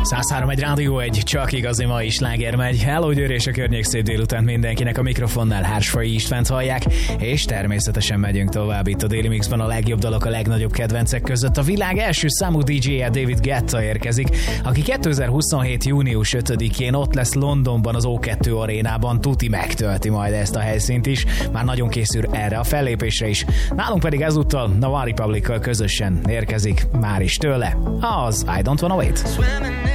103 egy Rádió 1, csak igazi ma is sláger megy. Hello Győr és a környék, szép délután mindenkinek, a mikrofonnál Hársfai Istvánt hallják, és természetesen megyünk tovább itt a Daily Mixben, a legjobb dalok a legnagyobb kedvencek között. A világ első számú DJ-je David Guetta érkezik, aki 2027. június 5-én ott lesz Londonban az O2 arénában, tuti megtölti majd ezt a helyszínt is, már nagyon készül erre a fellépésre is. Nálunk pedig ezúttal a One Republic-kal közösen érkezik már is tőle az I Don't Wanna Wait.